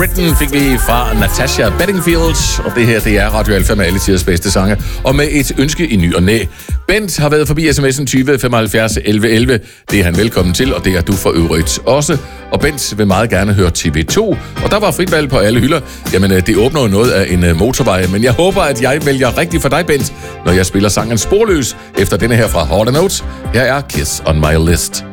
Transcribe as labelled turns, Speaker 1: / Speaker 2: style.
Speaker 1: Britain fik vi fra Natasha Bedingfield, og det her, det er Radio Alfa med alle tiders bedste sange, og med et ønske i ny og næ. Bent har været forbi sms'en 20 75 11 11. Det er han velkommen til, og det er du for øvrigt også. Og Bent vil meget gerne høre TV2, og der var frit valg på alle hylder. Jamen, det åbner jo noget af en motorvej, men jeg håber, at jeg vælger rigtigt for dig, Bent, når jeg spiller sangen Sporløs efter denne her fra Hard Notes. Her er Kiss on My List.